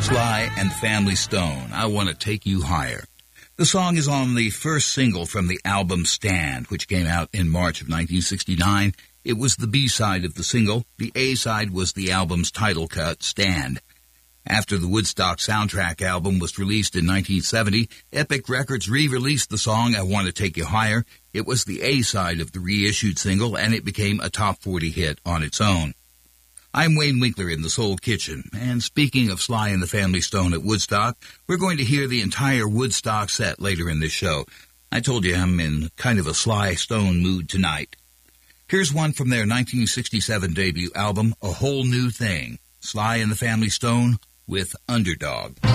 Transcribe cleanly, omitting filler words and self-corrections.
Sly and Family Stone, I Want to Take You Higher. The song is on the first single from the album Stand, which came out in March of 1969. It was the B-side of the single. The A-side was the album's title cut, Stand. After the Woodstock soundtrack album was released in 1970, Epic Records re-released the song I Want to Take You Higher. It was the A-side of the reissued single, and it became a top 40 hit on its own. I'm Wayne Winkler in the Soul Kitchen, and speaking of Sly and the Family Stone at Woodstock, we're going to hear the entire Woodstock set later in this show. I told you I'm in kind of a Sly Stone mood tonight. Here's one from their 1967 debut album, A Whole New Thing, Sly and the Family Stone with Underdog.